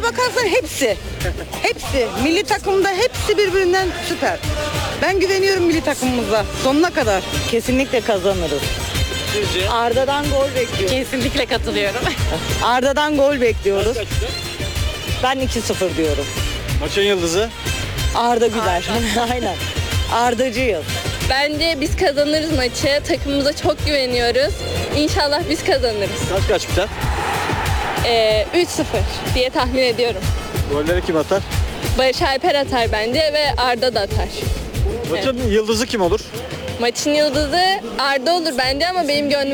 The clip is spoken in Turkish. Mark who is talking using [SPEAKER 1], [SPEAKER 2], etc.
[SPEAKER 1] bakarsan hepsi. Hepsi. Milli takımda hepsi birbirinden süper. Ben güveniyorum milli takımımıza sonuna kadar. Kesinlikle kazanırız.
[SPEAKER 2] Sizce?
[SPEAKER 1] Arda'dan gol bekliyoruz.
[SPEAKER 3] Kesinlikle katılıyorum.
[SPEAKER 1] Arda'dan gol bekliyoruz.
[SPEAKER 2] Kaçta?
[SPEAKER 1] Ben 2-0 diyorum.
[SPEAKER 2] Maçın yıldızı?
[SPEAKER 1] Arda Güler. Aynen. Ardacıyız.
[SPEAKER 4] Bence biz kazanırız maçı. Takımımıza çok güveniyoruz. İnşallah biz kazanırız.
[SPEAKER 2] Kaç biter?
[SPEAKER 4] 3-0 diye tahmin ediyorum.
[SPEAKER 2] Golleri kim atar?
[SPEAKER 4] Barış Alper atar bence ve Arda da atar.
[SPEAKER 2] Maçın yıldızı kim olur?
[SPEAKER 4] Maçın yıldızı Arda olur bence ama benim gönlüm